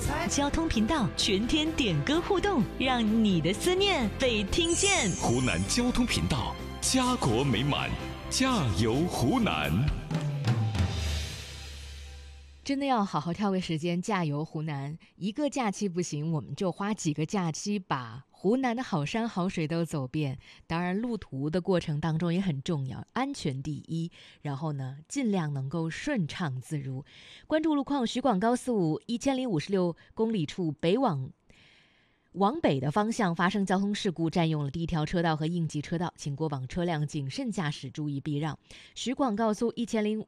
交通频道全天点歌互动，让你的思念被听见。 湖南交通频道，家国美满，加油湖南！ 真的要好好挑个时间加油湖南，一个假期不行，我们就花几个假期把湖南的好山好水都走遍。当然路途的过程当中也很重要，安全第一，然后呢尽量能够顺畅自如。关注路况，徐广高速1056公里处北往北的方向发生交通事故，占用了第一条车道和应急车道，请过往车辆谨慎驾驶，注意避让。徐广高速